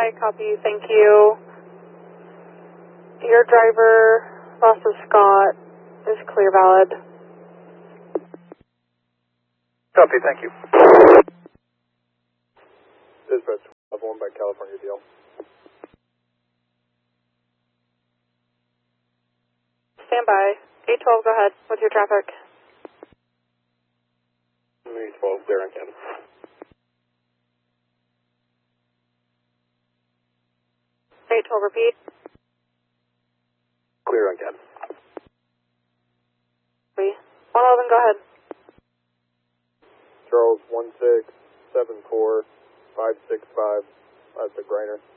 Standby, copy, thank you. Your driver, Russell Scott, is clear valid. Copy, thank you. Dispatch, level 1 by California DL. Standby. 812, go ahead with your traffic. 812, clear on Canada. 812, repeat. Clear on Canada. 111, go ahead. Charles 1674565, that's a Greiner.